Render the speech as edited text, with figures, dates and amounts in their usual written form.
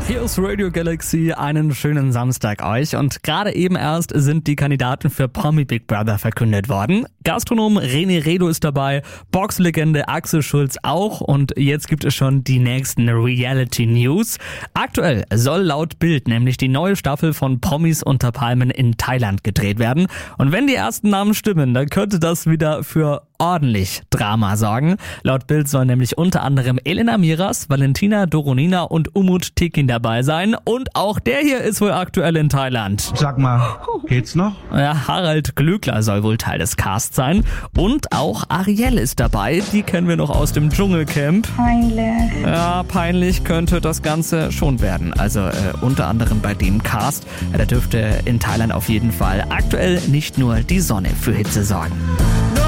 Hier ist Radio Galaxy, einen schönen Samstag euch und gerade eben erst sind die Kandidaten für Promi Big Brother verkündet worden. Gastronom René Redo ist dabei, Boxlegende Axel Schulz auch und jetzt gibt es schon die nächsten Reality News. Aktuell soll laut Bild nämlich die neue Staffel von Promis unter Palmen in Thailand gedreht werden und wenn die ersten Namen stimmen, dann könnte das wieder für ordentlich Drama sorgen. Laut Bild sollen nämlich unter anderem Elena Miras, Valentina Doronina und Umut Tekin dabei sein. Und auch der hier ist wohl aktuell in Thailand. Sag mal, geht's noch? Ja, Harald Glöckler soll wohl Teil des Casts sein. Und auch Ariel ist dabei. Die kennen wir noch aus dem Dschungelcamp. Peinlich. Ja, peinlich könnte das Ganze schon werden. Also unter anderem bei dem Cast. Da dürfte in Thailand auf jeden Fall aktuell nicht nur die Sonne für Hitze sorgen.